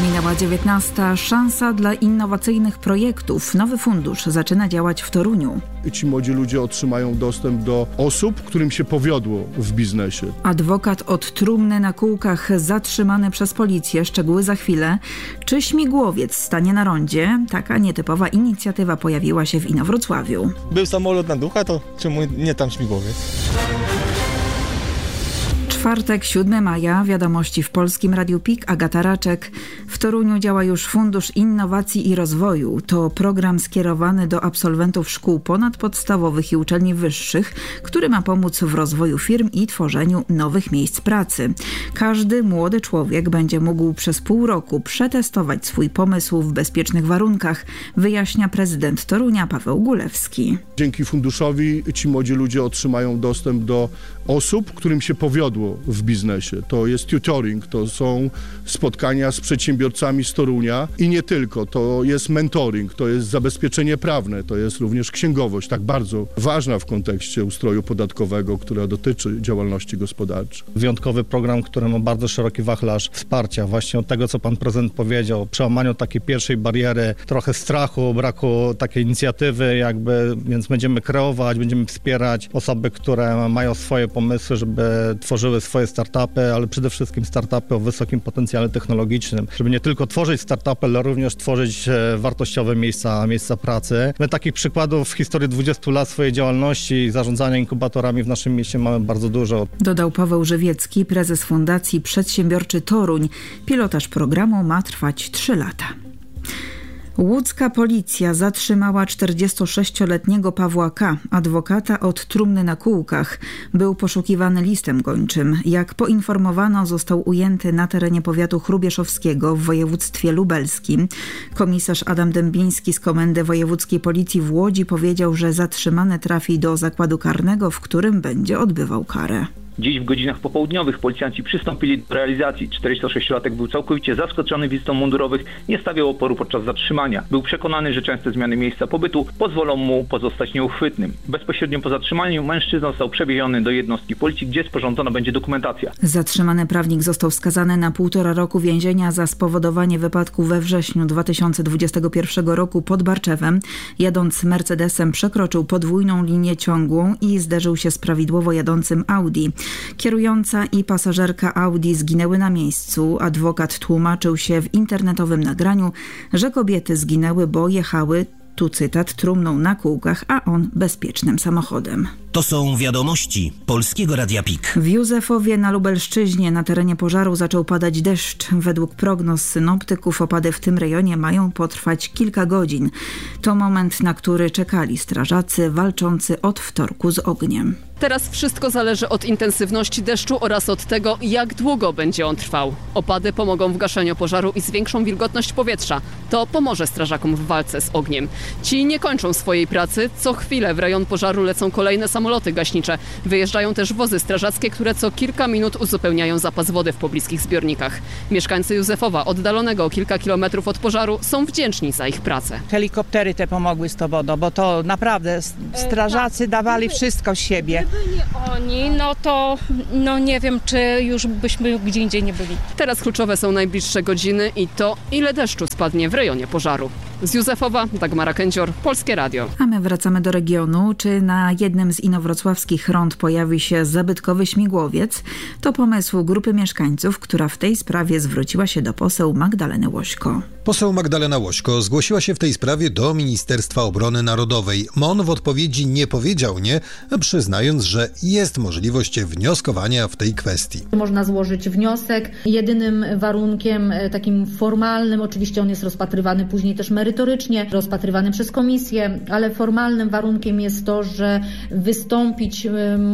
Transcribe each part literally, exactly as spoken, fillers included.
Minęła dziewiętnasta. Szansa dla innowacyjnych projektów. Nowy fundusz zaczyna działać w Toruniu. Ci młodzi ludzie otrzymają dostęp do osób, którym się powiodło w biznesie. Adwokat od trumny na kółkach zatrzymany przez policję. Szczegóły za chwilę. Czy śmigłowiec stanie na rondzie? Taka nietypowa inicjatywa pojawiła się w Inowrocławiu. Był samolot na ducha, to czemu nie tam śmigłowiec? Czwartek, siódmego maja, wiadomości w Polskim Radiu P I K, Agata Raczek. W Toruniu działa już Fundusz Innowacji i Rozwoju. To program skierowany do absolwentów szkół ponadpodstawowych i uczelni wyższych, który ma pomóc w rozwoju firm i tworzeniu nowych miejsc pracy. Każdy młody człowiek będzie mógł przez pół roku przetestować swój pomysł w bezpiecznych warunkach, wyjaśnia prezydent Torunia Paweł Gulewski. Dzięki funduszowi ci młodzi ludzie otrzymają dostęp do osób, którym się powiodło w biznesie. To jest tutoring, to są spotkania z przedsiębiorcami z Torunia i nie tylko. To jest mentoring, to jest zabezpieczenie prawne, to jest również księgowość, tak bardzo ważna w kontekście ustroju podatkowego, która dotyczy działalności gospodarczej. Wyjątkowy program, który ma bardzo szeroki wachlarz wsparcia właśnie od tego, co pan prezydent powiedział, przełamaniu takiej pierwszej bariery, trochę strachu, braku takiej inicjatywy jakby, więc będziemy kreować, będziemy wspierać osoby, które mają swoje pomysły, żeby tworzyły swoje startupy, ale przede wszystkim startupy o wysokim potencjale technologicznym, żeby nie tylko tworzyć startupy, ale również tworzyć wartościowe miejsca, miejsca pracy. My takich przykładów w historii dwudziestu lat swojej działalności i zarządzania inkubatorami w naszym mieście mamy bardzo dużo. Dodał Paweł Żywiecki, prezes Fundacji Przedsiębiorczy Toruń. Pilotaż programu ma trwać trzy lata. Łódzka policja zatrzymała czterdziestosześcioletniego Pawła K., adwokata od trumny na kółkach. Był poszukiwany listem gończym. Jak poinformowano, został ujęty na terenie powiatu chrubieszowskiego w województwie lubelskim. Komisarz Adam Dębiński z Komendy Wojewódzkiej Policji w Łodzi powiedział, że zatrzymany trafi do zakładu karnego, w którym będzie odbywał karę. Dziś w godzinach popołudniowych policjanci przystąpili do realizacji. czterdziestosześciolatek był całkowicie zaskoczony wizytą mundurowych, nie stawiał oporu podczas zatrzymania. Był przekonany, że częste zmiany miejsca pobytu pozwolą mu pozostać nieuchwytnym. Bezpośrednio po zatrzymaniu mężczyzna został przewieziony do jednostki policji, gdzie sporządzona będzie dokumentacja. Zatrzymany prawnik został skazany na półtora roku więzienia za spowodowanie wypadku we wrześniu dwa tysiące dwudziestego pierwszego roku pod Barczewem. Jadąc Mercedesem przekroczył podwójną linię ciągłą i zderzył się z prawidłowo jadącym Audi. Kierująca i pasażerka Audi zginęły na miejscu. Adwokat tłumaczył się w internetowym nagraniu, że kobiety zginęły, bo jechały, tu cytat, trumną na kółkach, a on bezpiecznym samochodem. To są wiadomości Polskiego Radia P I K. W Józefowie na Lubelszczyźnie na terenie pożaru zaczął padać deszcz. Według prognoz synoptyków opady w tym rejonie mają potrwać kilka godzin. To moment, na który czekali strażacy walczący od wtorku z ogniem. Teraz wszystko zależy od intensywności deszczu oraz od tego, jak długo będzie on trwał. Opady pomogą w gaszeniu pożaru i zwiększą wilgotność powietrza. To pomoże strażakom w walce z ogniem. Ci nie kończą swojej pracy. Co chwilę w rejon pożaru lecą kolejne samoloty gaśnicze. Wyjeżdżają też wozy strażackie, które co kilka minut uzupełniają zapas wody w pobliskich zbiornikach. Mieszkańcy Józefowa, oddalonego o kilka kilometrów od pożaru, są wdzięczni za ich pracę. Helikoptery te pomogły z tą wodą, bo to naprawdę strażacy dawali wszystko z siebie. Gdyby nie oni, no to no nie wiem, czy już byśmy gdzie indziej nie byli. Teraz kluczowe są najbliższe godziny i to, ile deszczu spadnie w rejonie pożaru. Z Józefowa, Dagmara Kędzior, Polskie Radio. A my wracamy do regionu. Czy na jednym z inowrocławskich rond pojawi się zabytkowy śmigłowiec? To pomysł grupy mieszkańców, która w tej sprawie zwróciła się do poseł Magdaleny Łośko. Poseł Magdalena Łośko zgłosiła się w tej sprawie do Ministerstwa Obrony Narodowej. M O N w odpowiedzi nie powiedział nie, przyznając, że jest możliwość wnioskowania w tej kwestii. Można złożyć wniosek. Jedynym warunkiem takim formalnym, oczywiście on jest rozpatrywany później też merytorycznie, rozpatrywany przez komisję, ale formalnym warunkiem jest to, że wystąpić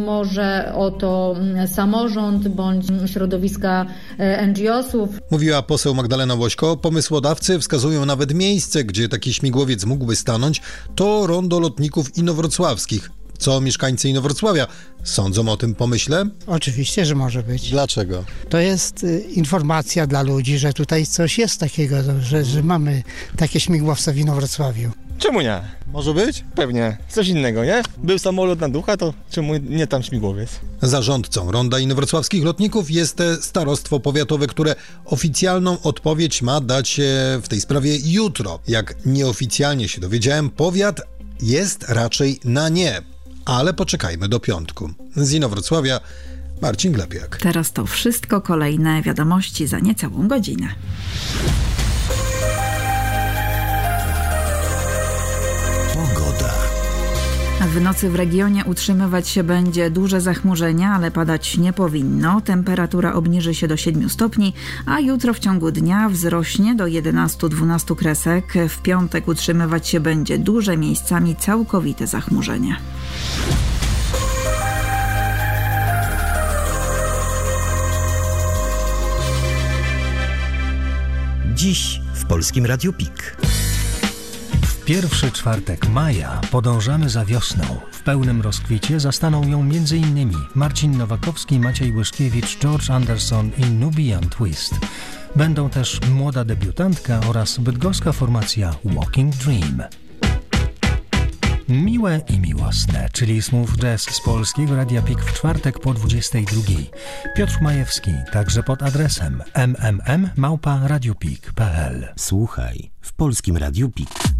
może o to samorząd bądź środowiska N G O sów. Mówiła poseł Magdalena Łośko. Pomysłodawcy wskazują nawet miejsce, gdzie taki śmigłowiec mógłby stanąć. To rondo lotników inowrocławskich. Co mieszkańcy Inowrocławia sądzą o tym pomyśle? Oczywiście, że może być. Dlaczego? To jest y, informacja dla ludzi, że tutaj coś jest takiego, że, że mamy takie śmigłowce w Inowrocławiu. Czemu nie? Może być? Pewnie. Coś innego, nie? Był samolot na ducha, to czemu nie tam śmigłowiec? Zarządcą Ronda Inowrocławskich Lotników jest starostwo powiatowe, które oficjalną odpowiedź ma dać w tej sprawie jutro. Jak nieoficjalnie się dowiedziałem, powiat jest raczej na nie. Ale poczekajmy do piątku. Z Inowrocławia Marcin Glepiak. Teraz to wszystko, kolejne wiadomości za niecałą godzinę. W nocy w regionie utrzymywać się będzie duże zachmurzenie, ale padać nie powinno. Temperatura obniży się do siedmiu stopni, a jutro w ciągu dnia wzrośnie do jedenastu do dwunastu kresek. W piątek utrzymywać się będzie duże, miejscami całkowite zachmurzenie. Dziś w Polskim Radiu Pik. Pierwszy czwartek maja podążamy za wiosną. W pełnym rozkwicie zastaną ją m.in. Marcin Nowakowski, Maciej Łyszkiewicz, George Anderson i Nubian Twist. Będą też młoda debiutantka oraz bydgoska formacja Walking Dream. Miłe i miłosne, czyli smooth jazz z Polskiego Radia Pik w czwartek po dwudziestej drugiej. Piotr Majewski, także pod adresem m m m małpa radiopik kropka p l. Słuchaj w Polskim Radiu Pik.